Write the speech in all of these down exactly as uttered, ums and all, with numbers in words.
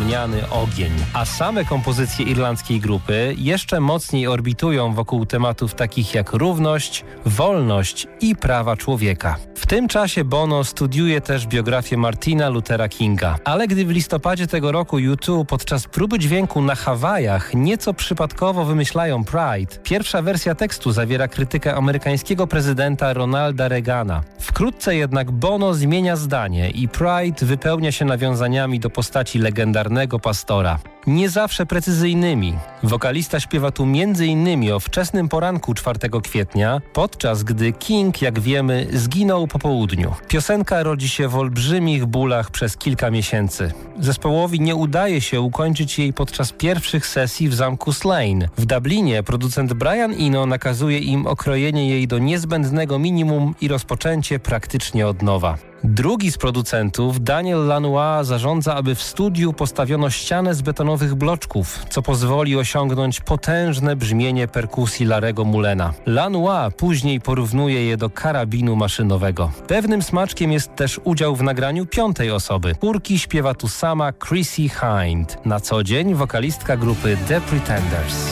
zapomniany ogień. A same kompozycje irlandzkiej grupy jeszcze mocniej orbitują wokół tematów takich jak równość, wolność i prawa człowieka. W tym czasie Bono studiuje też biografię Martina Luthera Kinga. Ale gdy w listopadzie tego roku U dwa podczas próby dźwięku na Hawajach nieco przypadkowo wymyślają Pride, pierwsza wersja tekstu zawiera krytykę amerykańskiego prezydenta Ronalda Reagana. Wkrótce jednak Bono zmienia zdanie i Pride wypełnia się nawiązaniami do postaci legendarnego pastora. Nie zawsze precyzyjnymi. Wokalista śpiewa tu między innymi o wczesnym poranku czwartego kwietnia, podczas gdy King, jak wiemy, zginął po południu. Piosenka rodzi się w olbrzymich bólach przez kilka miesięcy. Zespołowi nie udaje się ukończyć jej podczas pierwszych sesji w zamku Slane. W Dublinie producent Brian Eno nakazuje im okrojenie jej do niezbędnego minimum i rozpoczęcie praktycznie od nowa. Drugi z producentów, Daniel Lanois, zarządza, aby w studiu postawiono ścianę z betonowych bloczków, co pozwoli osiągnąć potężne brzmienie perkusji Larego Mullena. Lanois później porównuje je do karabinu maszynowego. Pewnym smaczkiem jest też udział w nagraniu piątej osoby. Chórki śpiewa tu sama Chrissy Hind. Na co dzień wokalistka grupy The Pretenders.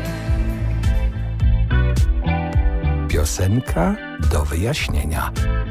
Piosenka do wyjaśnienia.